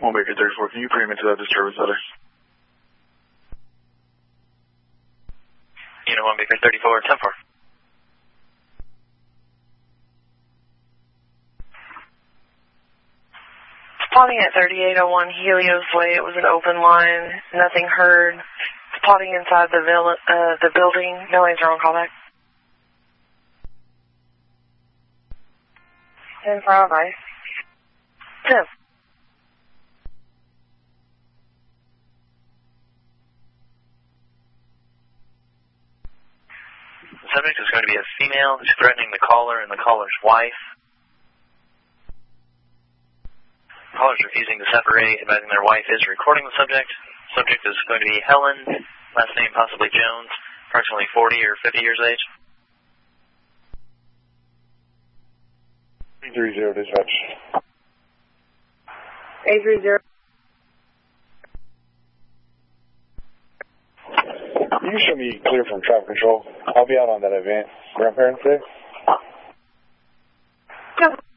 1 Baker 34, can you bring me to that disturbance center? Unit 1 Baker 34, 10-4. Spotting at 3801 Helios Way. It was an open line. Nothing heard. Spotting inside the building. No lanes are on callback. 10 for advice. 10. The subject is going to be a female who's threatening the caller and the caller's wife. The caller is refusing to separate, advising their wife is recording the subject. Subject is going to be Helen, last name possibly Jones, approximately 40 or 50 years of age. 330 dispatch. 830. You show me clear from traffic control. I'll be out on that event. Grandparents' Day? Good.